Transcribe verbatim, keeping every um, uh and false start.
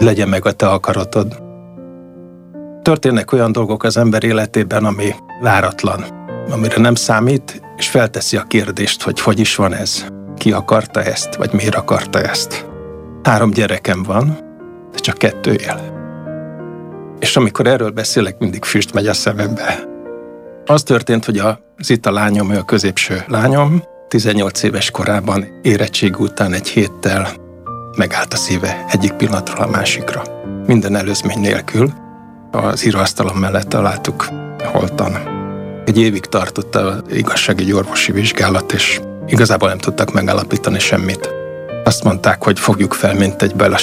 legyen meg a te akaratod. Történnek olyan dolgok az ember életében, ami váratlan, amire nem számít, és felteszi a kérdést, hogy hogy is van ez, ki akarta ezt, vagy miért akarta ezt. Három gyerekem van, de csak kettő él. És amikor erről beszélek, mindig füst megy a szemembe. Az történt, hogy az itt a lányom, ő a középső lányom, tizennyolc éves korában érettség után egy héttel megállt a szíve egyik pillanatról a másikra. Minden előzmény nélkül az íróasztalom mellett találtuk holtan. Egy évig tartott az igazságügyi orvosi vizsgálat, és igazából nem tudtak megállapítani semmit. Azt mondták, hogy fogjuk fel, mint egy bele